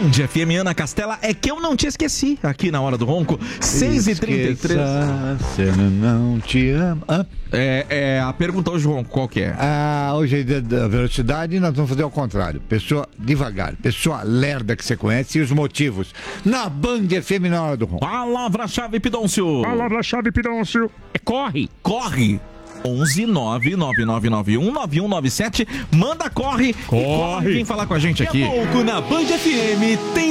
Band FM, Ana Castela, é que eu não te esqueci aqui na Hora do Ronco, 6h33. Se eu não te amo. A pergunta hoje, Ronco, qual que é? Hoje é dia da velocidade, nós vamos fazer ao contrário. Pessoa devagar, pessoa lerda que você conhece e os motivos. Na Band FM, na Hora do Ronco. Palavra-chave, Pidoncio. Palavra-chave, Pidoncio. É corre. Corre. 11-99991-9197. Manda corre. Corre. E vem falar com a gente aqui. Daqui a pouco na Band FM tem